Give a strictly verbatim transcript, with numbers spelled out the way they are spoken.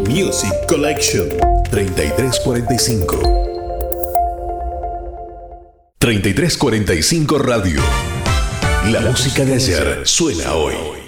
Music Collection. treinta y tres cuarenta y cinco. treinta y tres cuarenta y cinco Radio. La música de ayer suena hoy.